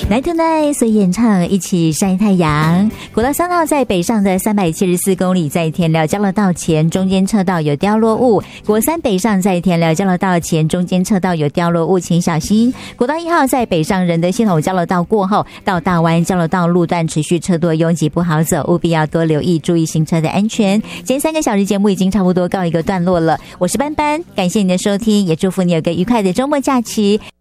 Night to Night 随演唱一起晒太阳。国道3号在北上的374公里，在田寮交流道前中间车道有掉落物。国3北上在田寮交流道前中间车道有掉落物，请小心。国道1号在北上仁德系统交流道过后到大湾交流道路段持续车多拥挤不好走，务必要多留意，注意行车的安全。今天3个小时节目已经差不多告一个段落了，我是班班，感谢你的收听，也祝福你有个愉快的周末假期。